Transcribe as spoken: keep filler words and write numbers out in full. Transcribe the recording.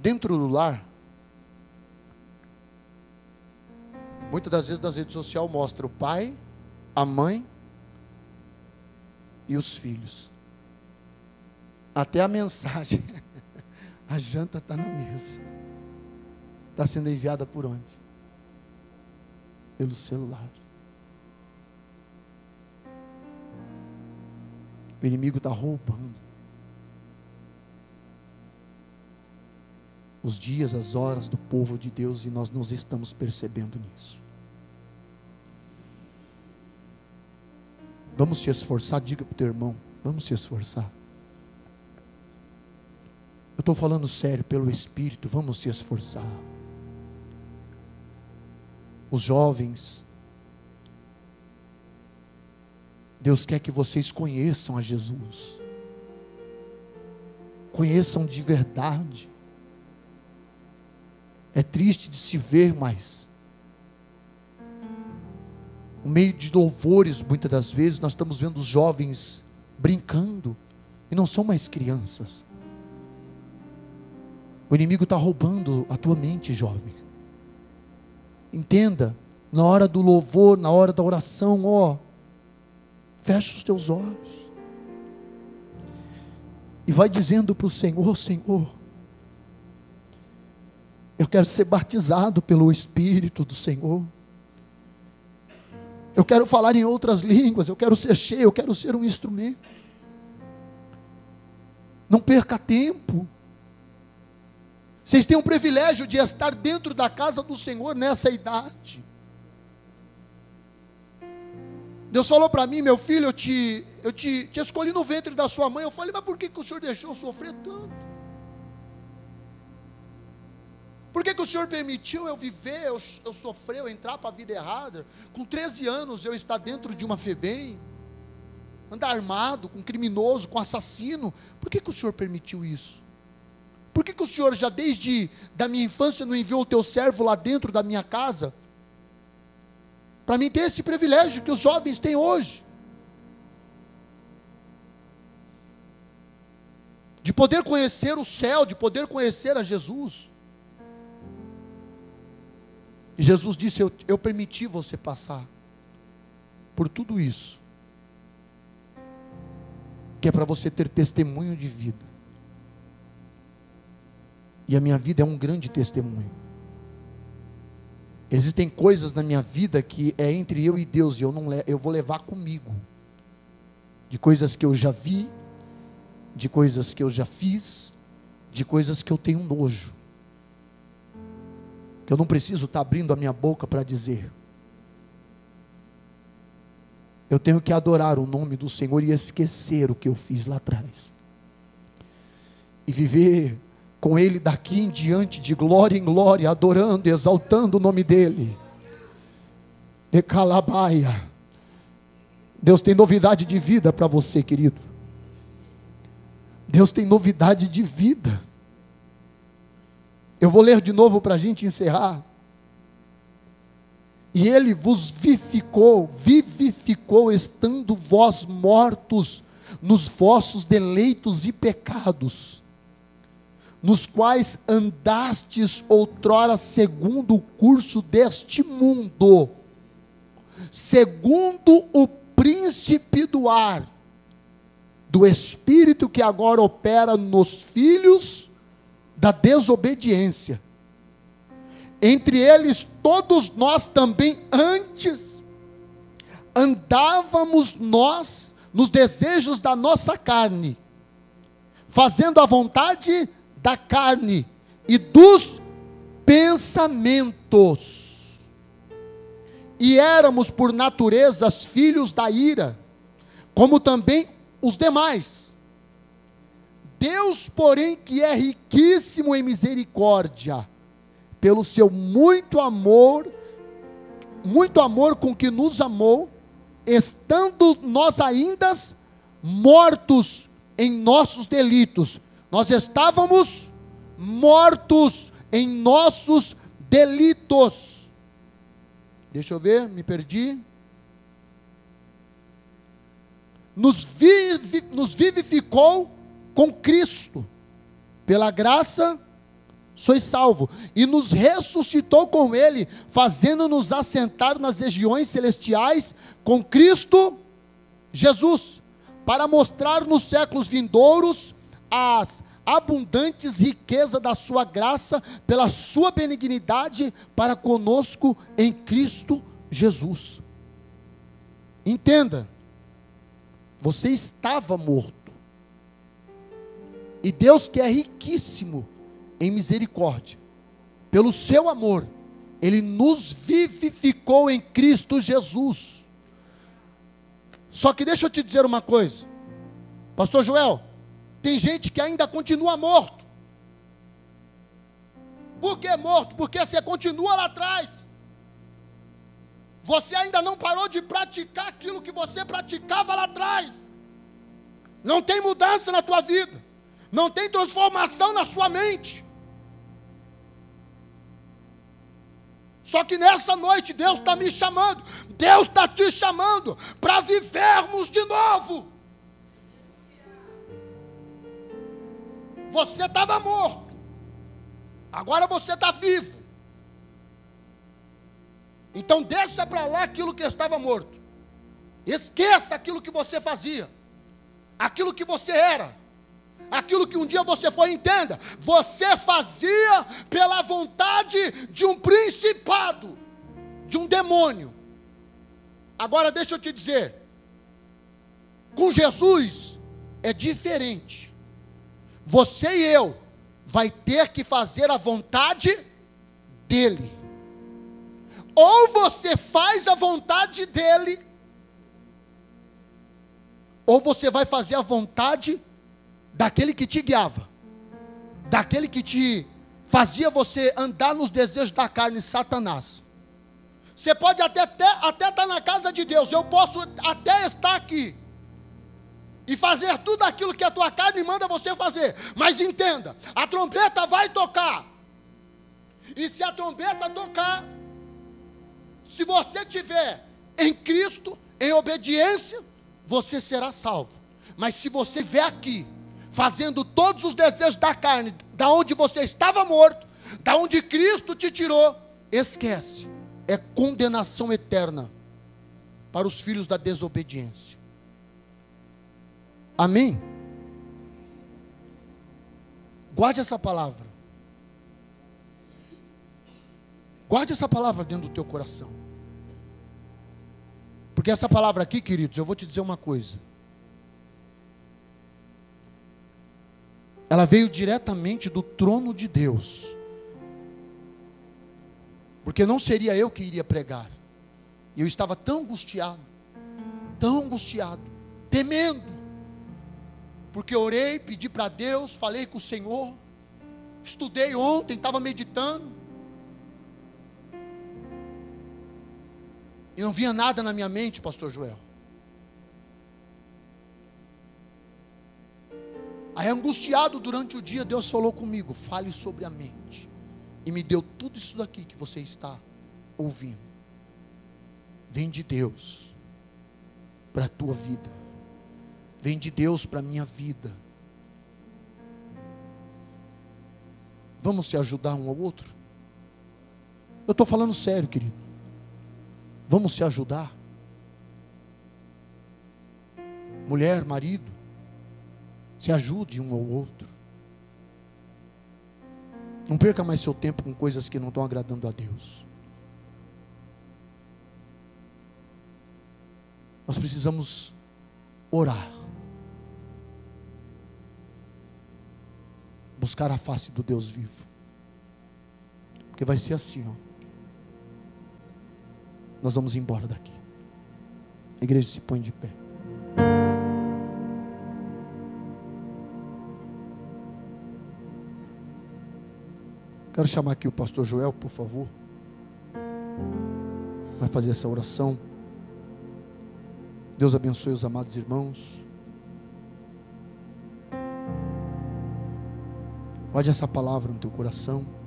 dentro do lar, muitas das vezes nas redes sociais mostra o pai, a mãe e os filhos. Até a mensagem, a janta está na mesa. Está sendo enviada por onde? Pelo celular. O inimigo está roubando os dias, as horas do povo de Deus, e nós não estamos percebendo nisso. Vamos se esforçar, diga para o teu irmão, vamos se esforçar. Eu estou falando sério, pelo Espírito, vamos se esforçar. Os jovens, Deus quer que vocês conheçam a Jesus, conheçam de verdade. É triste de se ver, mas no meio de louvores, muitas das vezes, nós estamos vendo os jovens brincando, e não são mais crianças. O inimigo está roubando a tua mente, jovem. Entenda, na hora do louvor, na hora da oração, ó, fecha os teus olhos e vai dizendo para o Senhor: Senhor, eu quero ser batizado pelo Espírito do Senhor. Eu quero falar em outras línguas, eu quero ser cheio, eu quero ser um instrumento. Não perca tempo. Vocês têm o privilégio de estar dentro da casa do Senhor nessa idade. Deus falou para mim: meu filho, eu, te, eu te, te escolhi no ventre da sua mãe. Eu falei: mas por que, que o Senhor deixou eu sofrer tanto? Por que, que o Senhor permitiu eu viver, eu, eu sofrer, eu entrar para a vida errada? Com treze anos eu estar dentro de uma FEBEM, andar armado, com criminoso, com assassino. Por que, que o Senhor permitiu isso? Por que, que o Senhor já desde da minha infância não enviou o teu servo lá dentro da minha casa? Para mim ter esse privilégio que os jovens têm hoje. De poder conhecer o céu, de poder conhecer a Jesus. E Jesus disse: eu, eu permiti você passar por tudo isso, que é para você ter testemunho de vida. E a minha vida é um grande testemunho. Existem coisas na minha vida que é entre eu e Deus, e eu, não, eu vou levar comigo. De coisas que eu já vi, de coisas que eu já fiz, de coisas que eu tenho nojo. Que eu não preciso estar abrindo a minha boca para dizer. Eu tenho que adorar o nome do Senhor e esquecer o que eu fiz lá atrás. E viver com Ele daqui em diante, de glória em glória, adorando, exaltando o nome dEle. De Calabaia. Deus tem novidade de vida para você, querido. Deus tem novidade de vida. Eu vou ler de novo para a gente encerrar. E Ele vos vivificou, vivificou, estando vós mortos nos vossos deleitos e pecados, nos quais andastes outrora segundo o curso deste mundo, segundo o príncipe do ar, do espírito que agora opera nos filhos da desobediência. Entre eles todos nós também antes andávamos nós nos desejos da nossa carne, fazendo a vontade da carne e dos pensamentos, e éramos por natureza filhos da ira, como também os demais. Deus, porém, que é riquíssimo em misericórdia, pelo seu muito amor, muito amor com que nos amou, estando nós ainda mortos em nossos delitos. Nós estávamos mortos em nossos delitos. Deixa eu ver, me perdi. Nos, vivi, nos vivificou com Cristo, pela graça sois salvo, e nos ressuscitou com ele, fazendo-nos assentar nas regiões celestiais com Cristo Jesus, para mostrar nos séculos vindouros as abundantes riquezas da sua graça, pela sua benignidade para conosco em Cristo Jesus. Entenda, você estava morto, e Deus, que é riquíssimo em misericórdia, pelo seu amor, Ele nos vivificou em Cristo Jesus. Só que deixa eu te dizer uma coisa, pastor Joel, tem gente que ainda continua morto. Por que morto? Porque você continua lá atrás. Você ainda não parou de praticar aquilo que você praticava lá atrás. Não tem mudança na tua vida. Não tem transformação na sua mente. Só que nessa noite Deus está me chamando, Deus está te chamando para vivermos de novo. Você estava morto, agora você está vivo. Então deixa para lá aquilo que estava morto. Esqueça aquilo que você fazia, aquilo que você era, aquilo que um dia você foi. Entenda, você fazia pela vontade de um principado, de um demônio. Agora deixa eu te dizer, com Jesus é diferente. Você e eu vai ter que fazer a vontade dele. Ou você faz a vontade dele, ou você vai fazer a vontade daquele que te guiava, daquele que te fazia você andar nos desejos da carne, Satanás. Você pode até estar até estar na casa de Deus, eu posso até estar aqui e fazer tudo aquilo que a tua carne manda você fazer, mas entenda, a trombeta vai tocar, e se a trombeta tocar, se você estiver em Cristo, em obediência, você será salvo. Mas se você vier aqui, fazendo todos os desejos da carne, da onde você estava morto, da onde Cristo te tirou, esquece, é condenação eterna para os filhos da desobediência. Amém? Guarde essa palavra. Guarde essa palavra dentro do teu coração. Porque essa palavra aqui, queridos, eu vou te dizer uma coisa. Ela veio diretamente do trono de Deus. Porque não seria eu que iria pregar. E eu estava tão angustiado, tão angustiado, temendo. Porque orei, pedi para Deus, falei com o Senhor, estudei ontem, estava meditando, e não vinha nada na minha mente, pastor Joel. Aí angustiado durante o dia, Deus falou comigo, fale sobre a mente, e me deu tudo isso daqui que você está ouvindo. Vem de Deus para a tua vida. Vem de Deus para a minha vida. Vamos se ajudar um ao outro? Eu estou falando sério, querido. Vamos se ajudar. Mulher, marido, se ajude um ao outro. Não perca mais seu tempo com coisas que não estão agradando a Deus. Nós precisamos orar. Buscar a face do Deus vivo. Porque vai ser assim, ó. Nós vamos embora daqui. A igreja se põe de pé. Quero chamar aqui o pastor Joel, por favor. Vai fazer essa oração. Deus abençoe os amados irmãos. Guarde essa palavra no teu coração.